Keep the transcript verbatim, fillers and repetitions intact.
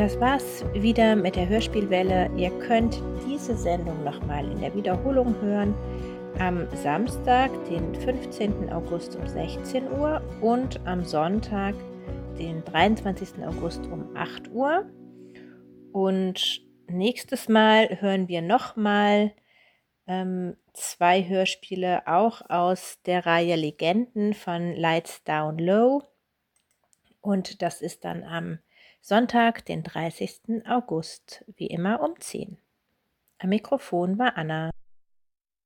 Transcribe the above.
Das war's wieder mit der Hörspielwelle. Ihr könnt diese Sendung nochmal in der Wiederholung hören am Samstag, den fünfzehnten August um sechzehn Uhr und am Sonntag, den dreiundzwanzigsten August um acht Uhr. Und nächstes Mal hören wir nochmal ähm, zwei Hörspiele auch aus der Reihe Legenden von Lights Down Low. Und das ist dann am Sonntag, den dreißigsten August, wie immer um zehn. Am Mikrofon war Anna.